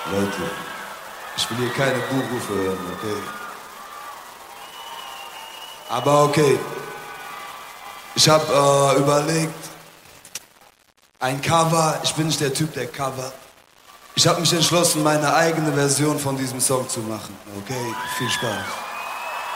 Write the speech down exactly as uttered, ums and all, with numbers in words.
Leute, ich will hier keine Buhrufe hören, okay? Aber okay, ich hab äh, überlegt, ein Cover, ich bin nicht der Typ, der Cover. Ich hab mich entschlossen, meine eigene Version von diesem Song zu machen, okay? Viel Spaß.